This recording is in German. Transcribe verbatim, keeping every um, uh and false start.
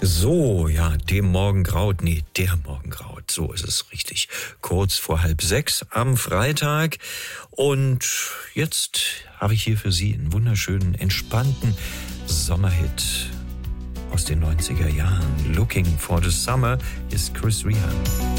So, ja, dem Morgen graut, nee, der Morgen graut, so ist es richtig. Kurz vor halb sechs am Freitag. Und jetzt habe ich hier für Sie einen wunderschönen, entspannten Sommerhit aus den neunziger Jahren. Looking for the Summer ist Chris Rea.